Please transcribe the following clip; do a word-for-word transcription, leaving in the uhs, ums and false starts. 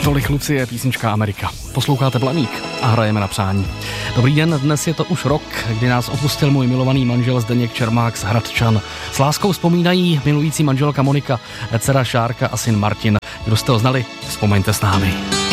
Tolik Lucie, písnička Amerika. Posloucháte Blaník a hrajeme na přání. Dobrý den, dnes je to už rok, kdy nás opustil můj milovaný manžel Zdeněk Čermák z Hradčan. S láskou vzpomínají milující manželka Monika, dcera Šárka a syn Martin. Kdo jste ho znali, vzpomeňte s námi.